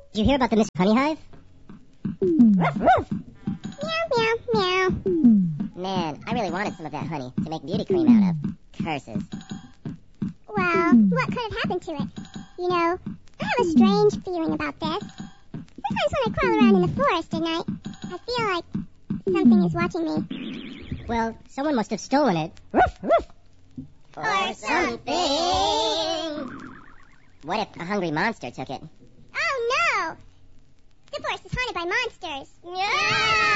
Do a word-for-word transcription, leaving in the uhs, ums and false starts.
Did you hear about the Miss Honey Hive? Ruff, ruff. Meow, meow, meow. Man, I really wanted some of that honey to make beauty cream out of. Curses. Well, what could have happened to it? You know, I have a strange feeling about this. Sometimes when I crawl around in the forest at night, I feel like something is watching me. Well, someone must have stolen it. Ruff, ruff. Or something. What if a hungry monster took it? Oh, no! The forest is haunted by monsters. Yeah!